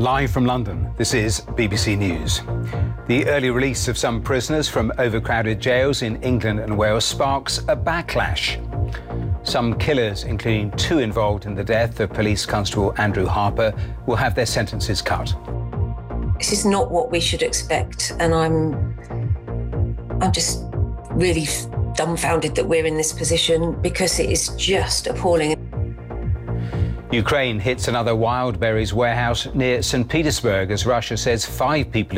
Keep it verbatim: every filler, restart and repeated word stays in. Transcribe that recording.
Live from London, this is B B C News. The early release of some prisoners from overcrowded jails in England and Wales sparks a backlash. Some killers, including two involved in the death of Police Constable Andrew Harper, will have their sentences cut. This is not what we should expect, and I'm, I'm just really dumbfounded that we're in this position because it is just appalling. Ukraine hits another wild berries warehouse near Saint Petersburg as Russia says five people